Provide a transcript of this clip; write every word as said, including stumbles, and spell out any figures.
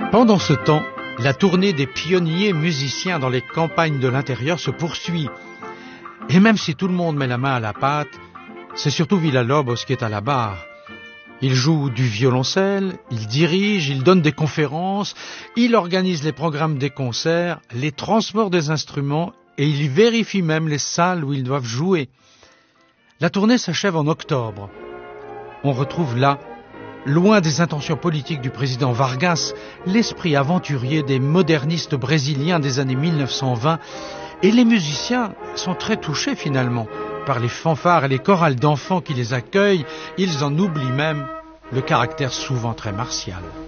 Pendant ce temps, la tournée des pionniers musiciens dans les campagnes de l'intérieur se poursuit. Et même si tout le monde met la main à la pâte, c'est surtout Villa-Lobos qui est à la barre. Il joue du violoncelle, il dirige, il donne des conférences, il organise les programmes des concerts, les transports des instruments et il vérifie même les salles où ils doivent jouer. La tournée s'achève en octobre. On retrouve là, loin des intentions politiques du président Vargas, l'esprit aventurier des modernistes brésiliens des années mille neuf cent vingt, et les musiciens sont très touchés finalement par les fanfares et les chorales d'enfants qui les accueillent. Ils en oublient même le caractère souvent très martial.